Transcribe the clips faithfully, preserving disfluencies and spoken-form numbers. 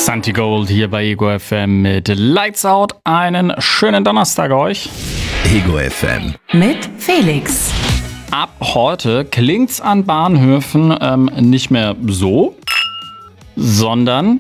Santi Gold hier bei Ego F M mit Lights Out. Einen schönen Donnerstag euch. Ego F M mit Felix. Ab heute klingt's an Bahnhöfen ähm, nicht mehr so, sondern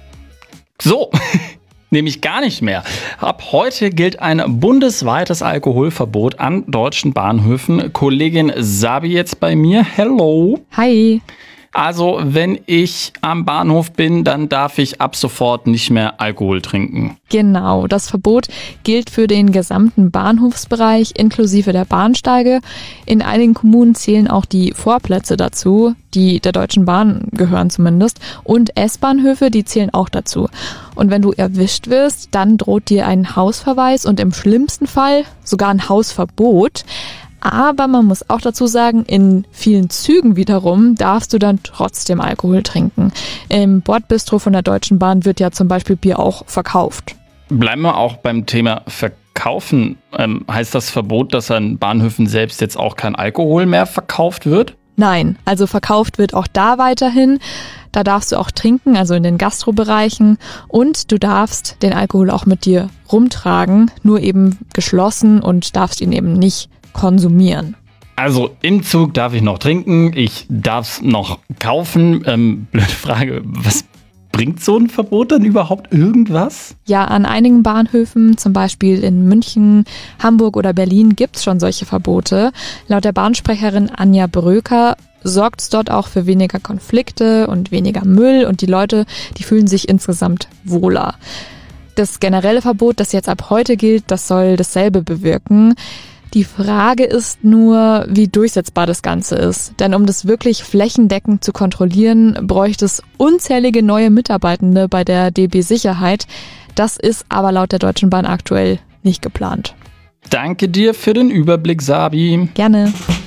so. Nämlich gar nicht mehr. Ab heute gilt ein bundesweites Alkoholverbot an deutschen Bahnhöfen. Kollegin Sabi jetzt bei mir. Hello. Hi. Also, wenn ich am Bahnhof bin, dann darf ich ab sofort nicht mehr Alkohol trinken. Genau, das Verbot gilt für den gesamten Bahnhofsbereich inklusive der Bahnsteige. In einigen Kommunen zählen auch die Vorplätze dazu, die der Deutschen Bahn gehören zumindest. Und S-Bahnhöfe, die zählen auch dazu. Und wenn du erwischt wirst, dann droht dir ein Hausverweis und im schlimmsten Fall sogar ein Hausverbot. Aber man muss auch dazu sagen, in vielen Zügen wiederum darfst du dann trotzdem Alkohol trinken. Im Bordbistro von der Deutschen Bahn wird ja zum Beispiel Bier auch verkauft. Bleiben wir auch beim Thema Verkaufen. Ähm, heißt das Verbot, dass an Bahnhöfen selbst jetzt auch kein Alkohol mehr verkauft wird? Nein, also verkauft wird auch da weiterhin. Da darfst du auch trinken, also in den Gastrobereichen. Und du darfst den Alkohol auch mit dir rumtragen, nur eben geschlossen und darfst ihn eben nicht konsumieren. Also im Zug darf ich noch trinken, ich darf es noch kaufen. Ähm, blöde Frage, was bringt so ein Verbot dann überhaupt irgendwas? Ja, an einigen Bahnhöfen, zum Beispiel in München, Hamburg oder Berlin, gibt es schon solche Verbote. Laut der Bahnsprecherin Anja Bröker sorgt es dort auch für weniger Konflikte und weniger Müll und die Leute, die fühlen sich insgesamt wohler. Das generelle Verbot, das jetzt ab heute gilt, das soll dasselbe bewirken. Die Frage ist nur, wie durchsetzbar das Ganze ist. Denn um das wirklich flächendeckend zu kontrollieren, bräuchte es unzählige neue Mitarbeitende bei der D B Sicherheit. Das ist aber laut der Deutschen Bahn aktuell nicht geplant. Danke dir für den Überblick, Sabi. Gerne.